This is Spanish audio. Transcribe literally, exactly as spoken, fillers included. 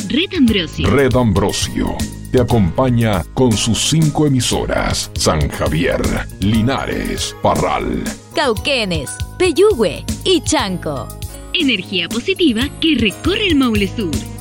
Red Ambrosio. Red Ambrosio te acompaña con sus cinco emisoras: San Javier, Linares, Parral, Cauquenes, Peyúgue y Chanco. Energía positiva que recorre el Maule Sur.